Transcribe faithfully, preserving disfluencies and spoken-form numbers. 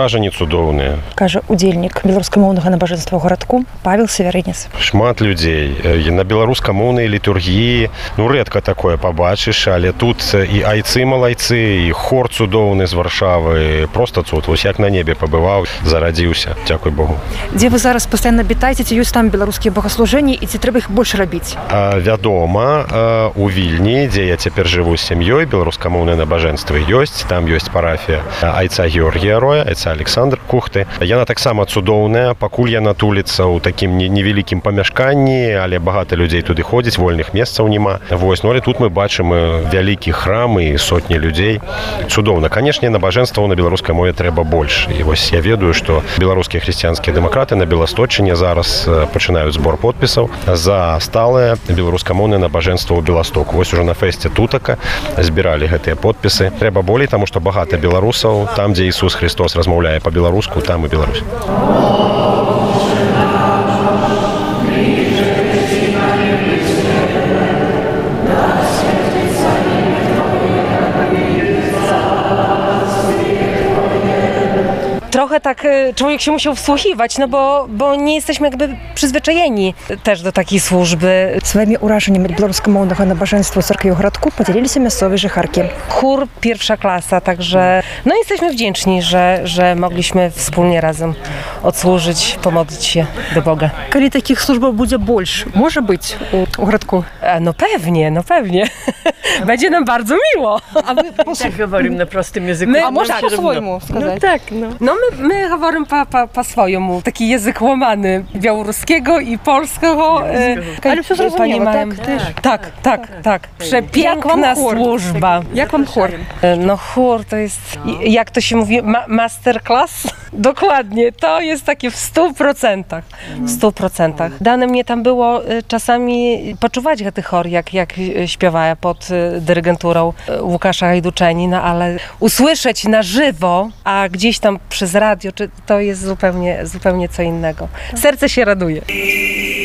Уражанні цудоўныя. Кажа удзельнік беларускамоўнага набажэнства ў гарадку Павел Северынец. Шмат людзей. На беларускамоўнай літургіі ну рэдка такое пабачыш, але тут і айцы-малайцы, і хор цудоўны з Варшавы. Просто цуд. Вось як на небе пабываў, зарадзіўся. Дзякуй Богу. Дзе вы зараз пастаянна абітаеце, ці ёсць там беларускія богаслужэнні і ці трэба іх больш рабіць? А, вядома, а, у Вільні, дзе я цяпер жыву з сям'ёй, беларускамоўныя набажэнствы ёсць. Там ёсць парафія айца Георгія Роя, айца Александр Кухты. Яна таксама цудоўная, пакуль яна туліцца ў такім невялікім памяшканні, але багата людзей туды ходзіць, вольных месцаў няма. Вось, ну але тут мы бачым вялікі храм і сотні людзей. Цудоўна. Канешне, набажэнстваў на беларускай мове трэба больш. І вось я ведаю, што беларускія хрысціянскія дэмакраты на Беласточчыне зараз пачынаюць збор подпісаў за сталае беларускамоўнае набажэнства ў Беластоку. Вось ужо на фэсце тутака збіралі гэтыя подпісы. Трэба болей, таму што багата беларусаў, там, дзе Ісус Христос размаўляе па-беларуску, там і Беларусь. Trochę tak człowiek się musiał wsłuchiwać, no bo, bo nie jesteśmy jakby przyzwyczajeni też do takiej służby. Сваімі ўражаннямі ад беларускамоўнага набажэнства ў царкве ў гарадку падзяліліся мясцовыя жыхаркі. Chór pierwsza klasa, także no jesteśmy wdzięczni, że, że mogliśmy wspólnie razem odsłużyć, pomodlić się do Boga. Калі такіх службаў будзе больш, можа быць у, у гарадку? A no pewnie, no pewnie. Będzie nam bardzo miło. А вы Так говорим на простым языку. My, А можна tak, по-свойму Ну сказаць? так, ну. No my, my говорим po, po, po swojemu. Taki język łamany białoruskiego i polskiego. e, Ale все зрозуміло, Pani так? ma- Теж. Tak, tak, tak. Przepiękna Jak wam chór? służba. Як вам хор? E, No chór to jest, jak to się mówi, ma masterclass? Dokładnie, to jest takie w stu procentach. W stu procentach. Dane mnie tam było e, czasami poczuwać ten chór, jak, jak e, śpiewała pod e, dyrygenturą e, Łukasza Hajduczeni, no ale usłyszeć na żywo, a gdzieś tam przez radio, czy to jest zupełnie, zupełnie co innego. Serce się raduje.